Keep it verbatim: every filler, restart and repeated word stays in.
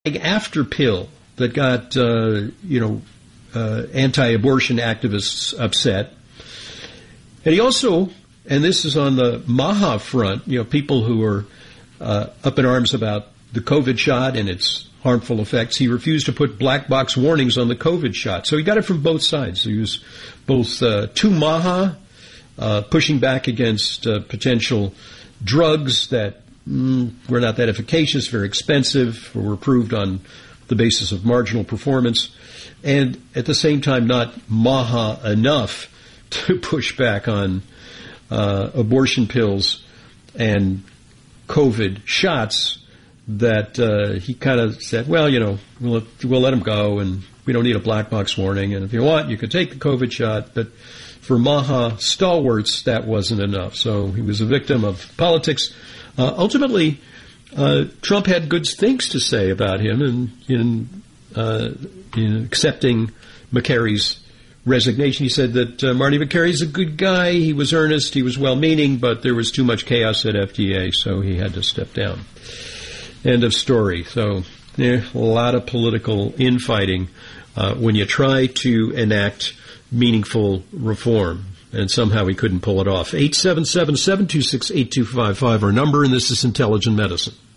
after pill that got, uh, you know, uh, anti-abortion activists upset. And he also, and this is on the MAHA front, you know, people who are uh, up in arms about the COVID shot and its harmful effects. He refused to put black box warnings on the COVID shot. So he got it from both sides. He was both uh, to MAHA, uh, pushing back against uh, potential drugs that mm, were not that efficacious, very expensive, or were approved on the basis of marginal performance, and at the same time not MAHA enough to push back on uh, abortion pills and COVID shots, that uh, he kind of said, well, you know, we'll, we'll let them go, and we don't need a black box warning, and if you want, you could take the COVID shot. But for MAHA stalwarts, that wasn't enough. So he was a victim of politics. Uh, ultimately, uh, Trump had good things to say about him in, in, uh, in accepting McCarry's resignation. He said that uh, Marty McCarry's a good guy. He was earnest. He was well-meaning, but there was too much chaos at F D A, so he had to step down. End of story. So yeah, a lot of political infighting uh, when you try to enact meaningful reform, and somehow he couldn't pull it off. eight seven seven, seven two six, eight two five five, our number, and this is Intelligent Medicine.